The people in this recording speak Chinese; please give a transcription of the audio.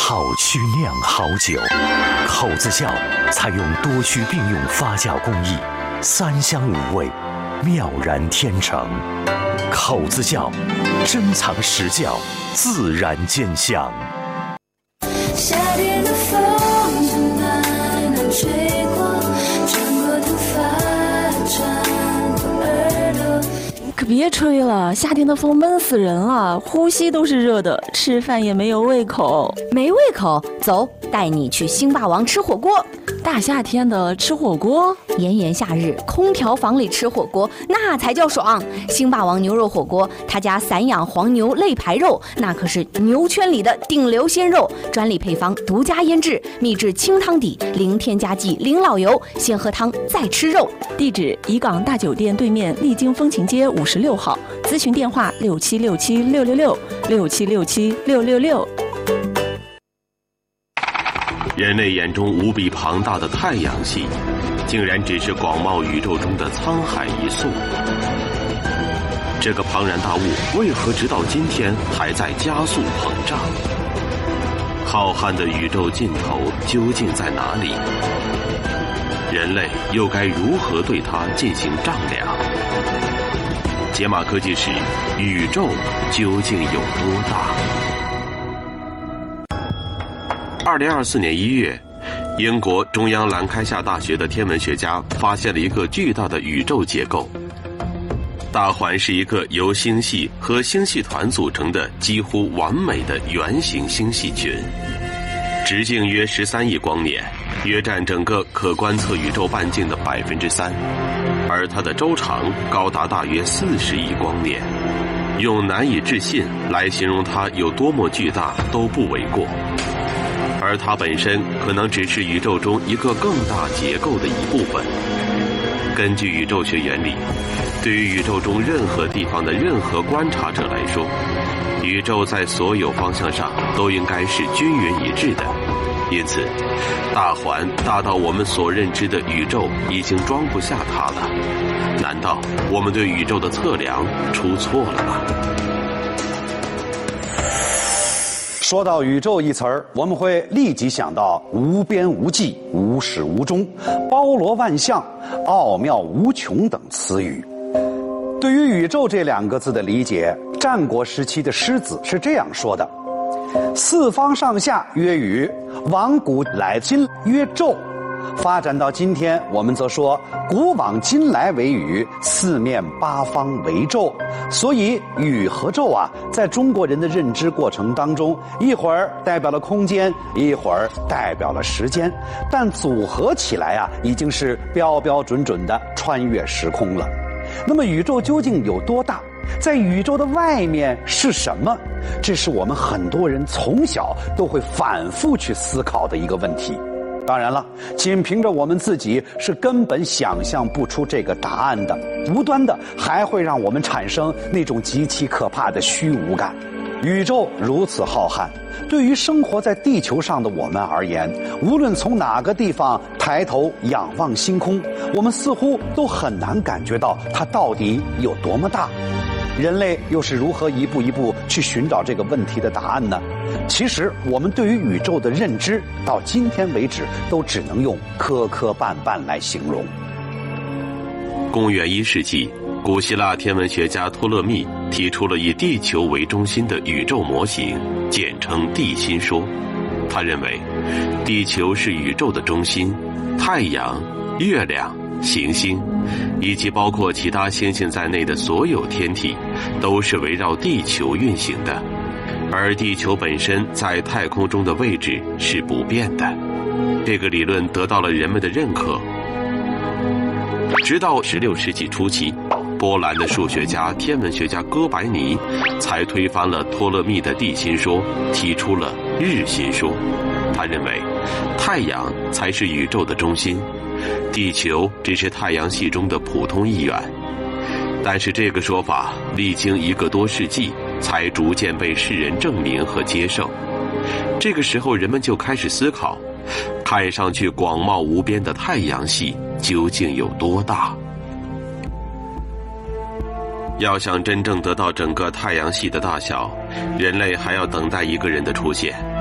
好曲酿好酒，口子窖采用多区并用发酵工艺，3香5味，妙然天成。口子窖珍藏实窖，自然见香。 夏天的风正暖暖吹过，穿过头发，穿过耳朵。 可别吹了，夏天的风闷死人了，呼吸都是热的，吃饭也没有胃口。 没胃口，走，带你去星霸王吃火锅。 大夏天的吃火锅， 炎炎夏日，空调房里吃火锅那才叫爽。星霸王牛肉火锅，他家散养黄牛肋排肉，那可是牛圈里的顶流鲜肉，专利配方，独家腌制，秘制清汤底，零添加剂，零老油，先喝汤再吃肉。 地址：怡港大酒店对面丽晶风情街56号，咨询电话6767666667676666。 人类眼中无比庞大的太阳系，竟然只是广袤宇宙中的沧海一粟。这个庞然大物为何直到今天还在加速膨胀？浩瀚的宇宙尽头究竟在哪里？人类又该如何对它进行丈量？解码科技史，宇宙究竟有多大？2024年1月，英国中央兰开夏大学的天文学家发现了一个巨大的宇宙结构。大环是一个由星系和星系团组成的几乎完美的圆形星系群，直径约13亿光年，约占整个可观测宇宙半径的3%，而它的周长高达大约40亿光年。用难以置信来形容它有多么巨大都不为过。而它本身可能只是宇宙中一个更大结构的一部分。根据宇宙学原理，对于宇宙中任何地方的任何观察者来说，宇宙在所有方向上都应该是均匀一致的。因此，大环大到我们所认知的宇宙已经装不下它了。难道我们对宇宙的测量出错了吗？ 说到宇宙一词儿，我们会立即想到无边无际、无始无终、包罗万象、奥妙无穷等词语。对于宇宙这2个字的理解，战国时期的狮子是这样说的：四方上下曰宇，往古来今曰宙。发展到今天，我们则说古往今来为宇，四面八方为宙。所以宇和宙啊，在中国人的认知过程当中，一会儿代表了空间，一会儿代表了时间，但组合起来啊，已经是标标准准的穿越时空了。那么宇宙究竟有多大？在宇宙的外面是什么？这是我们很多人从小都会反复去思考的一个问题。当然了，仅凭着我们自己是根本想象不出这个答案的，无端的还会让我们产生那种极其可怕的虚无感。宇宙如此浩瀚，对于生活在地球上的我们而言，无论从哪个地方抬头仰望星空，我们似乎都很难感觉到它到底有多么大。人类又是如何一步一步去寻找这个问题的答案呢？其实我们对于宇宙的认知到今天为止都只能用磕磕绊绊来形容。 公元1世纪，古希腊天文学家托勒密提出了以地球为中心的宇宙模型，简称地心说。他认为地球是宇宙的中心，太阳、月亮、行星以及包括其他星星在内的所有天体都是围绕地球运行的，而地球本身在太空中的位置是不变的。这个理论得到了人们的认可。直到16世纪初期，波兰的数学家、天文学家哥白尼才推翻了托勒密的地心说，提出了日心说。他认为太阳才是宇宙的中心，地球只是太阳系中的普通一员。但是这个说法历经1个多世纪才逐渐被世人证明和接受。这个时候人们就开始思考，看上去广袤无边的太阳系究竟有多大？要想真正得到整个太阳系的大小，人类还要等待一个人的出现。